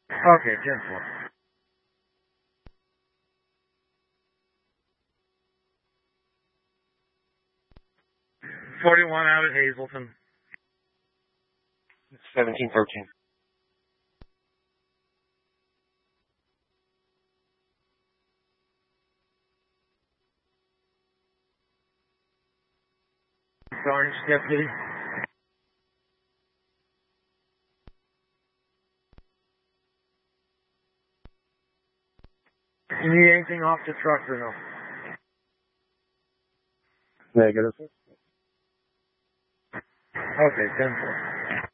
Okay, 10-4. 41 out at Hazleton. 17-13. Orange deputy. You need anything off the truck or no? Negative. Okay, 10-4.